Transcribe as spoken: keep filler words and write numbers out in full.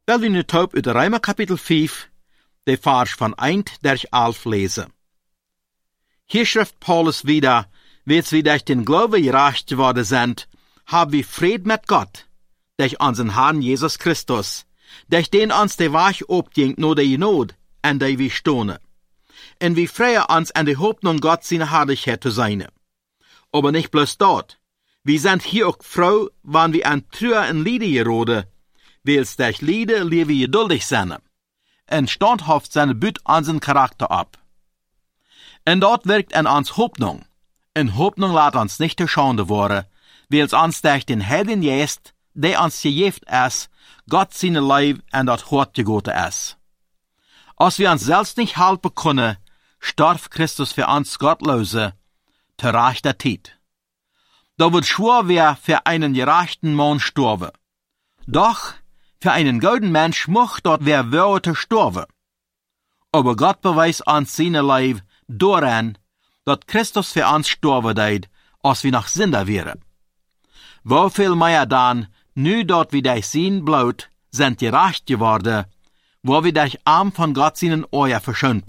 Wel we nu taub uit Römer kapitel vijf, de Vers von eins durch elf lesen. Hier schrift Paulus wieder, wees wir durch den Glaube gerecht geworden sind, haben wir Fried mit Gott, durch unseren Herrn Jesus Christus, durch den uns der Weg opging nur der Not, an der wir stohne. Und wir freuen uns an der Hoffnung Gott seine Herrlichkeit zu sein. Aber nicht bloß dort. Wir sind hier auch froh, wenn wir an Trüer und Lieder geroden, weil durch Lieder leben wir geduldig sind. Und standhaft seine Büt unseren Charakter ab. Und dort wirkt an uns Hoffnung. Und Hoffnung lässt uns nicht zur Schande worden, weil es uns durch den Heiligen Geist, der uns gegeben ist, Gott seine Leib und das Hort gegoten ist. Als wir uns selbst nicht helfen können, starb Christus für uns Gottlose, zur rechter Zeit. Da wird schwor, wer für einen gerechten Mann sterbe. Doch, für einen guten Mensch mocht dort wer würde sterben. Aber Gott beweist uns seine Leib daran, dass Christus für uns sterben deed, als wir noch Sünder wären. Wo viel mehr dann, nu dort wir durch sein Blut sind gerecht geworden, wo wir durch Arm von Gott seinen Euer verschont